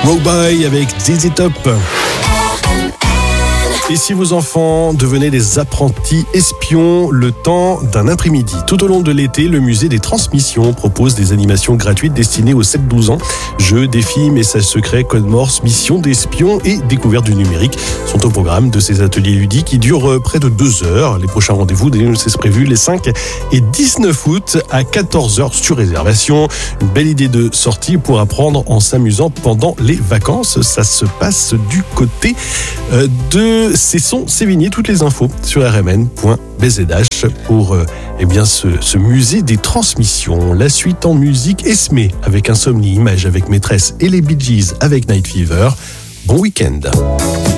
Roboy avec ZZ Top. Et si vos enfants devenaient des apprentis espions le temps d'un après-midi? Tout au long de l'été, le musée des transmissions propose des animations gratuites destinées aux 7-12 ans. Jeux, défis, messages secrets, codes morse, missions d'espions et découvertes du numérique sont au programme de ces ateliers ludiques qui durent près de 2 heures. Les prochains rendez-vous, c'est prévu les 5 et 19 août à 14h sur réservation. Une belle idée de sortie pour apprendre en s'amusant pendant les vacances. Ça se passe du côté de Cesson-Sévigné. Toutes les infos sur rmn.bzh pour ce musée des transmissions. La suite en musique, Esmé avec Insomnie, Image avec Maîtresse et les Bee Gees avec Night Fever. Bon week-end.